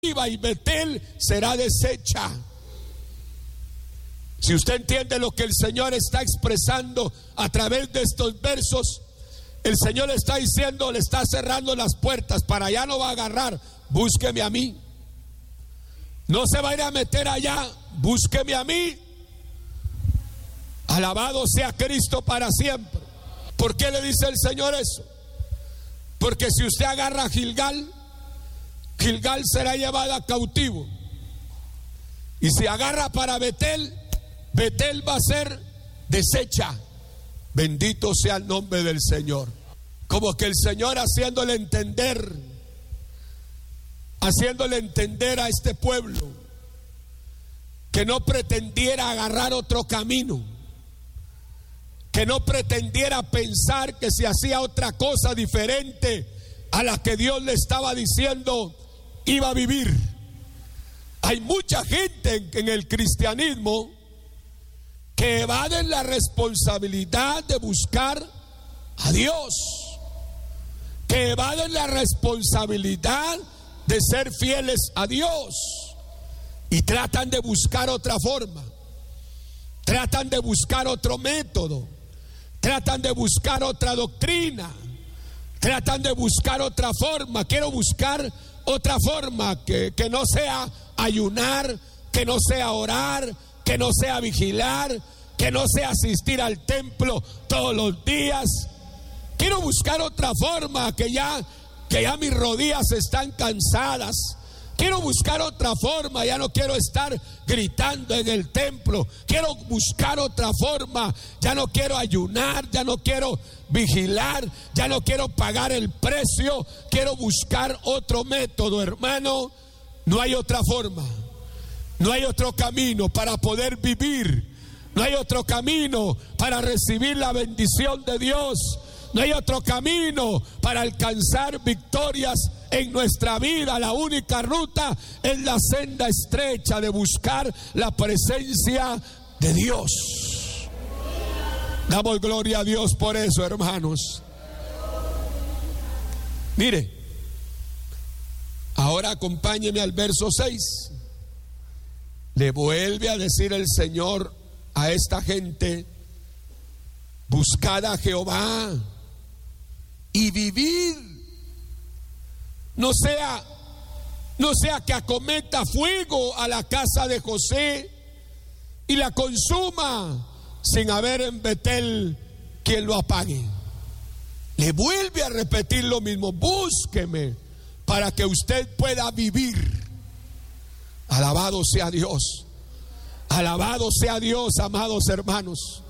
y Betel será deshecha. Si usted entiende lo que el Señor está expresando a través de estos versos, el Señor le está diciendo, le está cerrando las puertas. Para allá no va a agarrar, búsqueme a mí. No se va a ir a meter allá, búsqueme a mí. Alabado sea Cristo para siempre. ¿Por qué le dice el Señor eso? Porque si usted agarra a Gilgal, Gilgal será llevada cautivo. Y si agarra para Betel, Betel va a ser deshecha. Bendito sea el nombre del Señor. Como que el Señor haciéndole entender a este pueblo que no pretendiera agarrar otro camino, que no pretendiera pensar que si hacía otra cosa diferente a la que Dios le estaba diciendo, iba a vivir. Hay mucha gente en el cristianismo que evaden la responsabilidad de buscar a Dios, que evaden la responsabilidad de ser fieles a Dios y tratan de buscar otra forma, tratan de buscar otro método, tratan de buscar otra doctrina, tratan de buscar otra forma. Quiero buscar otra forma que no sea ayunar, que no sea orar, que no sea vigilar, que no sea asistir al templo todos los días. Quiero buscar otra forma, que ya mis rodillas están cansadas. Quiero buscar otra forma, ya no quiero estar gritando en el templo. Quiero buscar otra forma, ya no quiero ayunar, ya no quiero vigilar, ya no quiero pagar el precio. Quiero buscar otro método, hermano. No hay otra forma, no hay otro camino para poder vivir, no hay otro camino para recibir la bendición de Dios, no hay otro camino para alcanzar victorias en nuestra vida. La única ruta es la senda estrecha de buscar la presencia de Dios. Damos gloria a Dios por eso, hermanos. Mire, ahora acompáñeme al verso 6. Le vuelve a decir el Señor a esta gente: buscad a Jehová y vivid. No sea que acometa fuego a la casa de José y la consuma sin haber en Betel quien lo apague. Le vuelve a repetir lo mismo: búsqueme para que usted pueda vivir. Alabado sea Dios, alabado sea Dios, amados hermanos.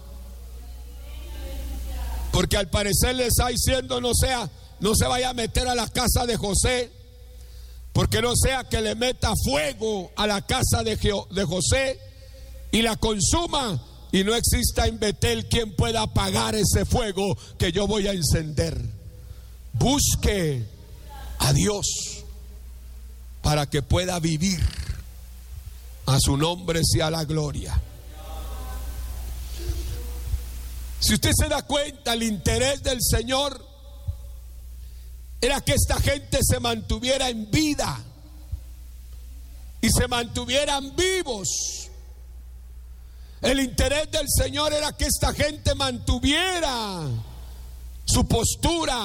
Porque al parecer le está diciendo: no se vaya a meter a la casa de José, porque no sea que le meta fuego a la casa de José y la consuma, y no exista en Betel quien pueda apagar ese fuego que yo voy a encender. Busque a Dios para que pueda vivir. A su nombre sea la gloria. Si usted se da cuenta, el interés del Señor era que esta gente se mantuviera en vida y se mantuvieran vivos. El interés del Señor era que esta gente mantuviera su postura,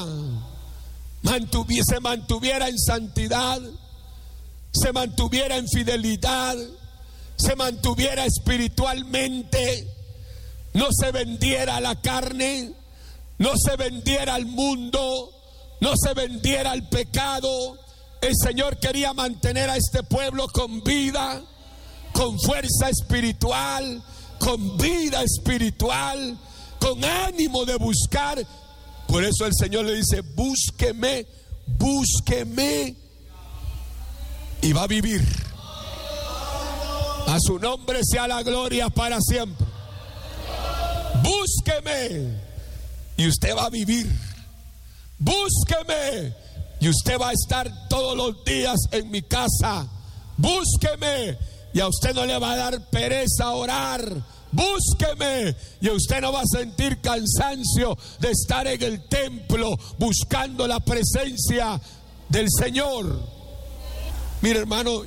se mantuviera en santidad, se mantuviera en fidelidad, se mantuviera espiritualmente, no se vendiera a la carne, no se vendiera al mundo, no se vendiera al pecado. El Señor quería mantener a este pueblo con vida, con fuerza espiritual, con vida espiritual, con ánimo de buscar. Por eso el Señor le dice: búsqueme, búsqueme, y va a vivir. A su nombre sea la gloria para siempre. Búsqueme y usted va a vivir. Búsqueme y usted va a estar todos los días en mi casa. Búsqueme y a usted no le va a dar pereza orar. Búsqueme y usted no va a sentir cansancio de estar en el templo buscando la presencia del Señor. Mira, hermano,